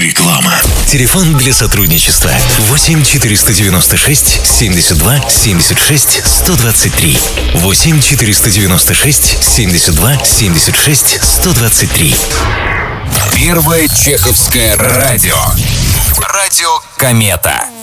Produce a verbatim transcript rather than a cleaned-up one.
Реклама. Телефон для сотрудничества восемь четыреста девяносто шесть семьдесят два семьдесят шесть сто двадцать три. восемь четыреста девяносто шесть семьдесят два семьдесят шесть сто двадцать три. Первое чеховское радио. Радио «Комета».